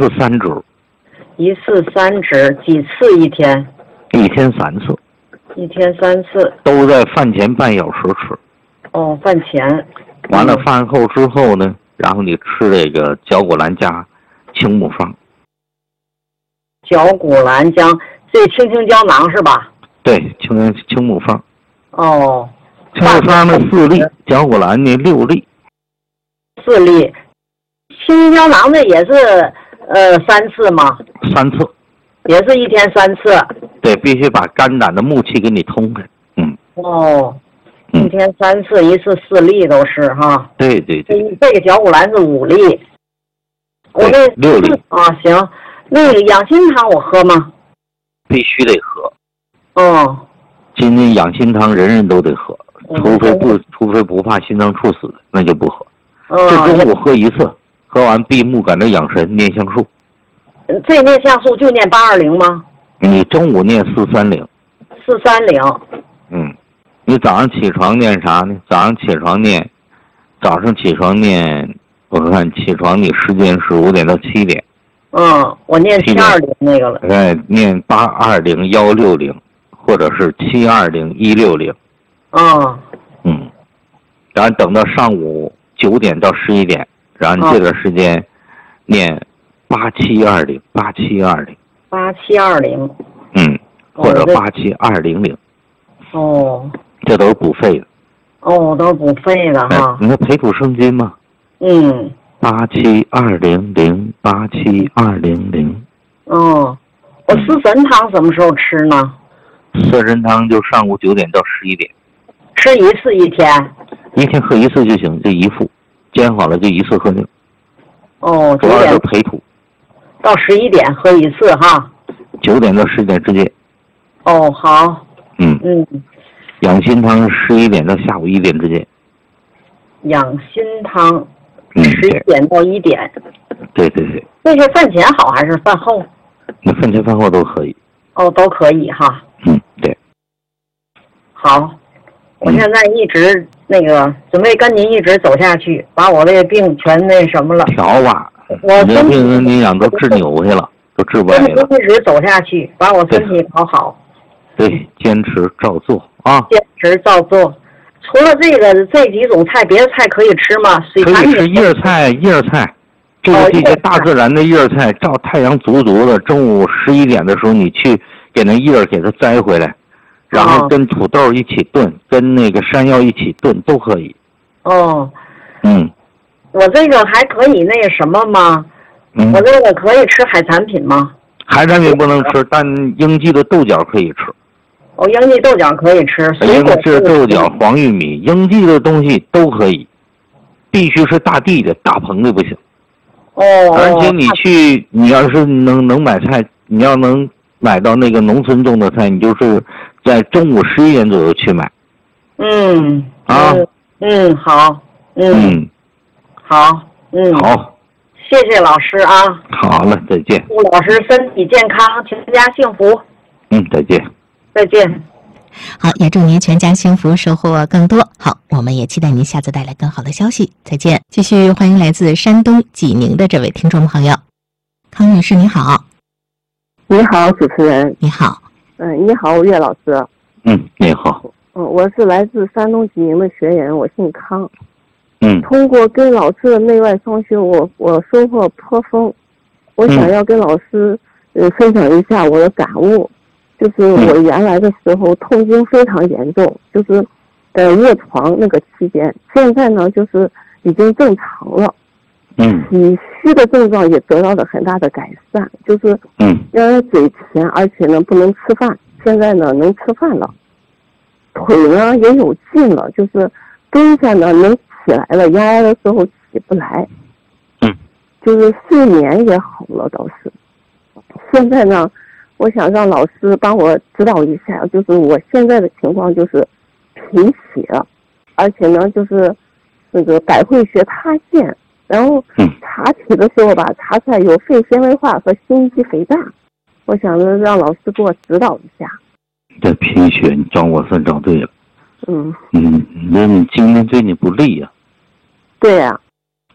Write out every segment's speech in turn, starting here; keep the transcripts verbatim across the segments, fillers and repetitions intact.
次三指。 一次三指，几次一天？ 一天三次。 一天三次。 都在饭前半小时吃。 哦，饭前。 完了饭后之后呢，然后你吃这个绞骨兰加青木方。 绞骨兰加这青青胶囊是吧？ 对，青青木方。 哦。 青木方呢四粒，绞骨兰呢六粒。 四粒。青青胶囊的也是呃三次吗？ 三次。 也是一天三次。 对，必须把肝胆的木气给你通开。嗯。 哦。一天三次，一次四粒都是哈。 对对对。 这个绞骨兰是五粒。我这六粒。 啊，行。那个养心汤我喝吗？ 必须得喝。 哦。 今天养心汤人人都得喝，除非不除非不怕心脏猝死的，那就不喝。 哦。 这中午喝一次，喝完闭目感着养神，念橡树。 这念橡树就念八二零吗？ 你中午念四三零。 四三零。 嗯。你早上起床念啥呢？早上起床念，早上起床念，我看起床你时间是五点到七点。 嗯，我念七二零那个了。 哎，念八二零幺六零，或者是七二零一六零。 嗯。 嗯。然后等到上午九点到十一点，然后你这段时间念八七二零八七二零。 八七二零。 嗯，或者八七二零零。 哦。 这都是补肺的。 哦，都是补肺的哈。 你看培土生金嘛。 嗯。 八七二零零八七二零零。 哦，我四神汤什么时候吃呢？ 四神汤就上午九点到十一点。 吃一次一天。 一天喝一次就行，就一副，煎好了就一次喝定。 哦， 主要是培土。 到十一点喝一次哈。 九点到十点之间。 哦，好。 嗯嗯。 养心汤十一点到下午一点之间。 养心汤， 嗯， 十一点到一点。 对对对。 那是饭前好还是饭后？ 那饭前饭后都可以。 哦，都可以哈。 嗯，对。 好，我现在一直那个准备跟您一直走下去，把我这个病全那什么了。 调吧。 我身体你想都治扭去了，都治不来了。 一直走下去，把我身体搞好。 对，坚持照做啊！ 坚持照做。除了这个这几种菜，别的菜可以吃吗？水产可以吃叶菜，叶菜，这个这些大自然的叶菜，照太阳足足的，中午十一点的时候，你去给那叶给它摘回来，然后跟土豆一起炖，跟那个山药一起炖都可以。 哦。 嗯。 我这个还可以那个什么吗？ 嗯。 我这个可以吃海产品吗？ 海产品不能吃，但应季的豆角可以吃。 哦，应季豆角可以吃，水果应季豆角、黄玉米，应季的东西都可以，必须是大地的、大棚的不行。 哦。 而且你去，你要是能能买菜，你要能买到那个农村种的菜，你就是在中午十一点左右去买。 嗯。 啊。 嗯，好。嗯。 嗯。 好。嗯。 好。 谢谢老师啊。 好了，再见。 祝老师身体健康，全家幸福。 嗯，再见。 再见。 好，也祝您全家幸福，收获更多。好，我们也期待您下次带来更好的消息。再见。继续欢迎来自山东济宁的这位听众朋友，康女士，你好。 你好，主持人。 你好。 嗯，你好，岳老师。 嗯，你好。 嗯，我是来自山东济宁的学员，我姓康。 嗯。 通过跟老师的内外双修，我我收获颇丰。我想要跟老师呃分享一下我的感悟。就是我原来的时候痛经非常严重，就是在卧床那个期间，现在呢就是已经正常了。 嗯。 体虚的症状也得到了很大的改善，就是嗯， 原来嘴甜，而且呢不能吃饭，现在呢能吃饭了。腿呢也有劲了，就是蹲下呢能起来了，原来的时候起不来。 嗯。 就是睡眠也好了倒是。现在呢我想让老师帮我指导一下，就是我现在的情况就是贫血，而且呢就是那个百会穴塌陷，然后查体的时候吧，查出来有肺纤维化和心肌肥大，我想着让老师给我指导一下。 这贫血你找我算找对了。 嗯。 嗯，那你今天对你不利呀、啊。 对呀、啊。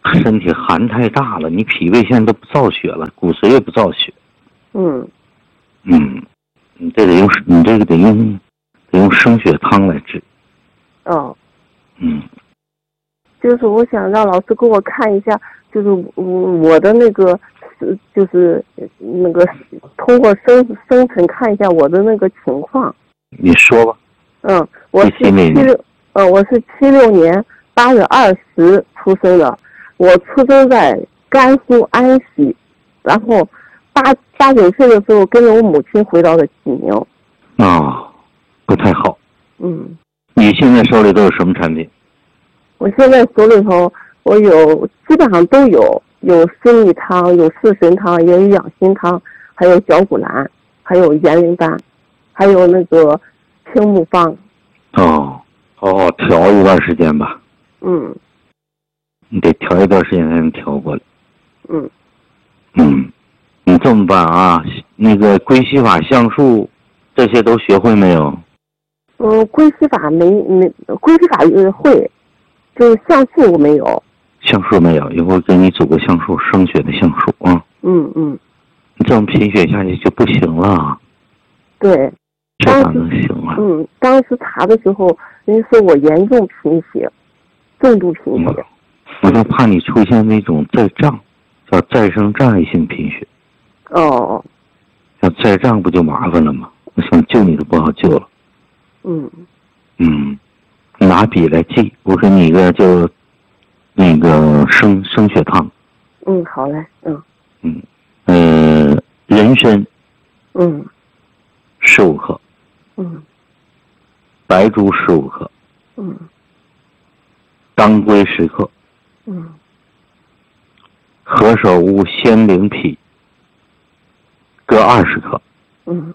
身体寒太大了，你脾胃现在都不造血了，骨髓也不造血。 嗯嗯，你这得用你这个得用得用生血汤来治。 哦， 嗯， 就是我想让老师给我看一下，就是我我的那个就是那个通过生生辰看一下我的那个情况。 你说吧。 嗯，我是七六，嗯，我是七六年八月二十出生的，我出生在甘肃安西，然后八八九岁的时候跟着我母亲回到了济宁。 啊、哦，不太好。 嗯。 你现在手里都有什么产品？ 我现在手里头我有基本上都有，有四逆汤，有四神汤，也有养心汤，还有小骨兰，还有延灵丹，还有那个青木方。 哦哦，调一段时间吧。 嗯。 你得调一段时间才能调过来。 嗯。 嗯，你这么办啊？那个归西法、相术，这些都学会没有？ 嗯，归西法没没，归西法会，就是相术我没有。 相术没有，一会儿给你组个相术，生血的相术啊。 嗯嗯。 你这么贫血下去就不行了。 对。 这哪能行啊？ 嗯，当时查的时候，人家说我严重贫血，重度贫血。 嗯、我就怕你出现那种再胀，叫再生障碍性贫血。 哦。 要再胀不就麻烦了吗？我想救你都不好救了。 嗯嗯，拿笔来记，我给你一个就那个生生血汤。 嗯，好嘞，嗯嗯呃，人参嗯十五克， 嗯白术十五克， 嗯当归十克， 嗯何首乌鲜灵脾各二十克， 嗯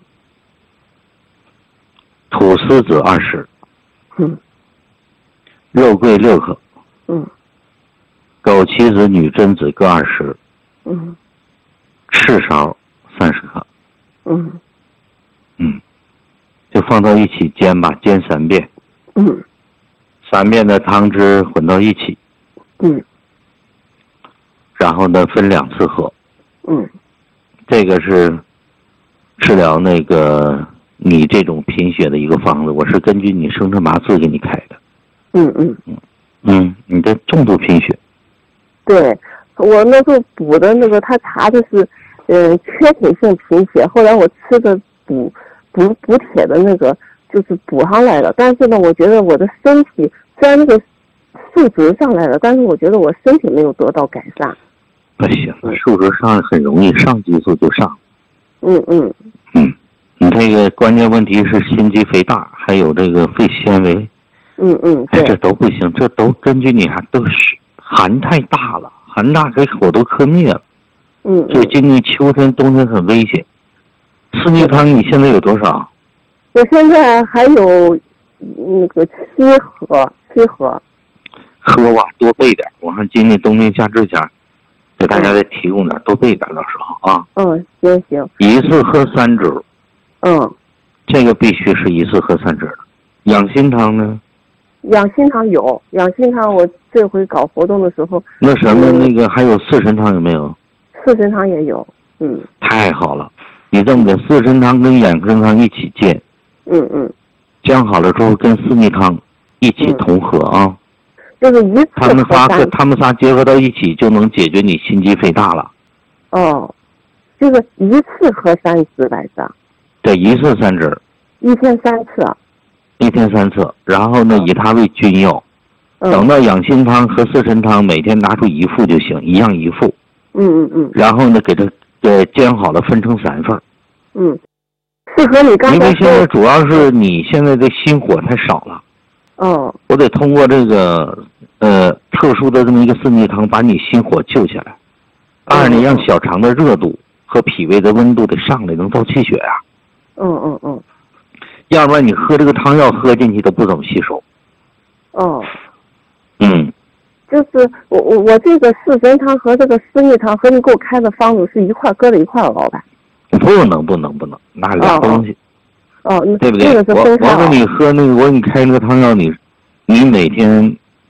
土司子二十， 嗯肉桂六克， 嗯枸杞子、女贞子各二十， 嗯赤芍三十克， 嗯嗯，就放到一起煎吧，煎三遍， 嗯三遍的汤汁混到一起， 嗯然后呢分两次喝， 嗯， 这个是治疗那个你这种贫血的一个方子，我是根据你生辰八字给你开的。 嗯嗯嗯嗯，你的重度贫血。 对，我那时候补的那个，他查的是，嗯，缺铁性贫血。后来我吃的补补补铁的那个，就是补上来了。但是呢，我觉得我的身体虽然那个数值上来了，但是我觉得我身体没有得到改善。 不行，数值上很容易，上激素就上。 嗯嗯嗯，你这个关键问题是心肌肥大，还有这个肺纤维。 嗯嗯， 哎，这都不行，这都根据你还都是寒太大了，寒大给火都磕灭了。 嗯， 所以今年秋天、冬天很危险。四逆汤你现在有多少？ 我现在还有那个七盒，七盒。 喝吧，多备点。我看今年冬天夏至前，给大家再提供点，多备点，到时候啊。 嗯，行行。 一次喝三支。 嗯。 这个必须是一次喝三支的。养心汤呢？ 养心汤有，养心汤我这回搞活动的时候。 那什么，那个还有四神汤有没有？ 四神汤也有，嗯。太好了，你这么的四神汤跟养心汤一起煎。 嗯嗯。 煎好了之后跟四逆汤一起同喝啊。嗯， 就是一次他们仨跟他们仨结合到一起，就能解决你心肌肥大了。 哦，就是一次喝三支来着。 对，一次三支。 一天三次。 一天三次，然后呢，以它为君药。 嗯、 等到养心汤和四神汤每天拿出一副就行，一样一副。 嗯嗯嗯。 然后呢，给它呃煎好了，分成三份。 嗯。适合你刚才。 因为现在主要是你现在的心火太少了。 哦。 我得通过这个呃特殊的这么一个四逆汤，把你心火救下来。二呢，让小肠的热度和脾胃的温度得上来，能造气血啊。 嗯嗯嗯。 要不然你喝这个汤药喝进去都不怎么吸收。 哦。 嗯。 就是我我我这个四神汤和这个四逆汤和你给我开的方子是一块搁在一块熬吧？ 不能不能不能，那俩东西。 哦。哦， 对不对？ 那个是分开。 我我给你喝那个，我给你开那个汤药，你你每天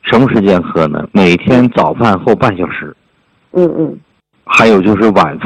什么时间喝呢？每天早饭后半小时。 嗯嗯。 还有就是晚饭